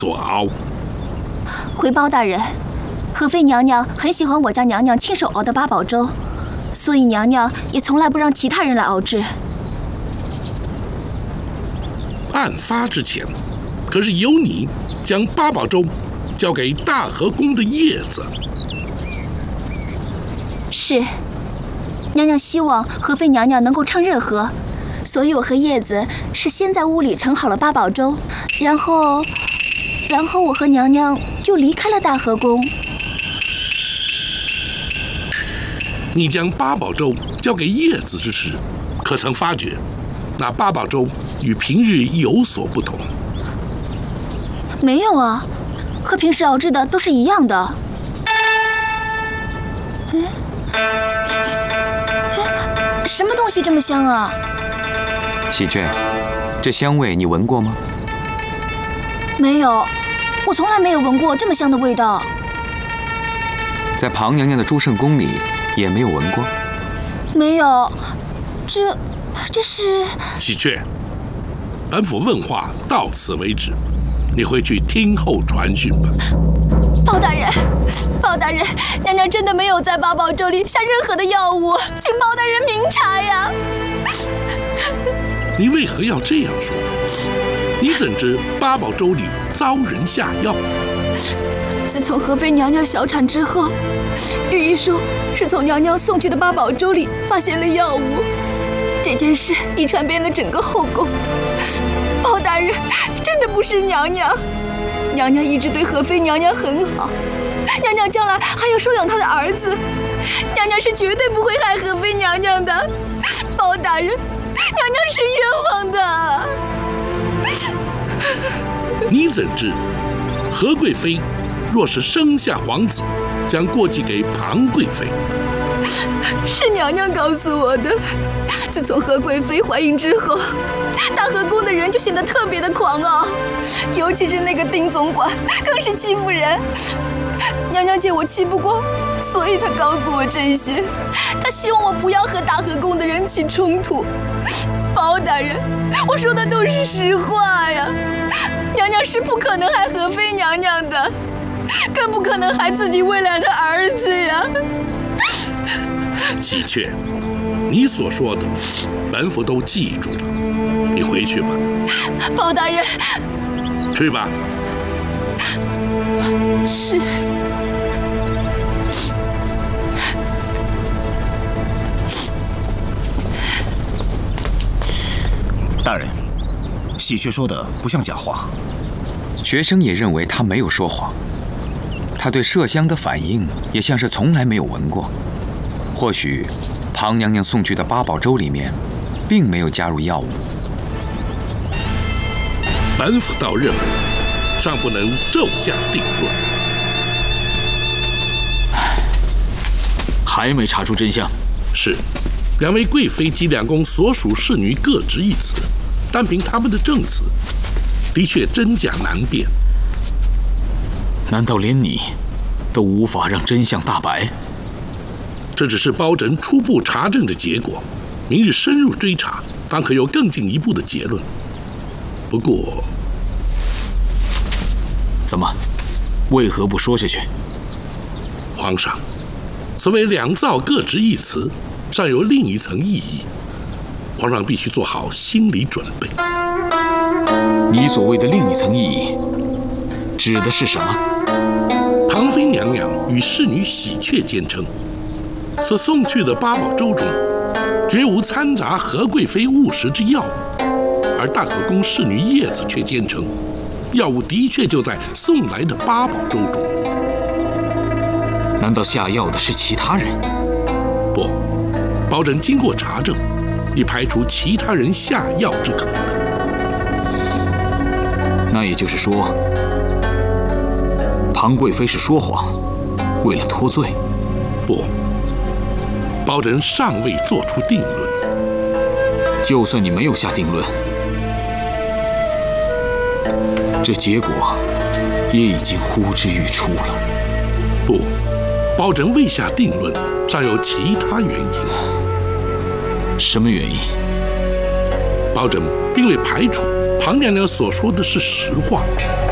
所熬。 回包大人，和妃娘娘很喜欢我家娘娘亲手熬的八宝粥，所以娘娘也从来不让其他人来熬制。 案发之前，可是由你将八宝粥交给大和宫的叶子。 是，娘娘希望和妃娘娘能够趁热喝，所以我和叶子是先在屋里盛好了八宝粥，然后我和娘娘就离开了大和宫。 你将八宝粥交给叶子之时，可曾发觉那八宝粥与平日有所不同？ 没有啊，和平时熬制的都是一样的。什么东西这么香啊？ 喜鹊，这香味你闻过吗？ 没有，我从来没有闻过这么香的味道。 在庞娘娘的祝圣宫里也没有闻过？ 没有，这是…… 喜鹊，本府问话到此为止，你回去听候传讯吧。 包大人，包大人，娘娘真的没有在八宝粥里下任何的药物，请包大人明察呀！ 你为何要这样说？你怎知八宝粥里遭人下药？ 自从和妃娘娘小产之后，御医说是从娘娘送去的八宝粥里发现了药物，这件事已传遍了整个后宫。包大人，真的不是娘娘。娘娘一直对和妃娘娘很好，娘娘将来还要收养她的儿子，娘娘是绝对不会害和妃娘娘的。包大人，娘娘是冤枉的。 你怎知何贵妃若是生下皇子，将过继给庞贵妃？ 是娘娘告诉我的。自从何贵妃怀孕之后，大和宫的人就显得特别的狂傲，尤其是那个丁总管，更是欺负人。娘娘见我气不过，所以才告诉我这些。她希望我不要和大和宫的人起冲突。包大人，我说的都是实话呀。娘娘是不可能害和妃娘娘的，更不可能害自己未来的儿子呀。 喜鹊，你所说的，本府都记住了。你回去吧。 包大人， 去吧。 是。 大人，喜鹊说的不像假话。 学生也认为他没有说谎，他对麝香的反应也像是从来没有闻过。或许庞娘娘送去的八宝粥里面并没有加入药物。 本府倒认为尚不能骤下定论。 还没查出真相？ 是，两位贵妃及两宫所属侍女各执一词，单凭他们的证词，的确真假难辨。 难道连你都无法让真相大白？ 这只是包拯初步查证的结果，明日深入追查，当可有更进一步的结论。不过， 怎么？为何不说下去？ 皇上，所谓两造各执一词，尚有另一层意义，皇上必须做好心理准备。 你所谓的另一层意义，指的是什么？ 庞妃娘娘与侍女喜鹊坚称，所送去的八宝粥中，绝无掺杂何贵妃误食之药物，而大和宫侍女叶子却坚称，药物的确就在送来的八宝粥中。 难道下药的是其他人？ 不，包拯经过查证，已排除其他人下药之可能。 那也就是说，庞贵妃是说谎，为了脱罪？ 不，包拯尚未做出定论。 就算你没有下定论，这结果也已经呼之欲出了。 不，包拯未下定论，尚有其他原因。 什么原因？ 包拯并未排除庞娘娘所说的是实话，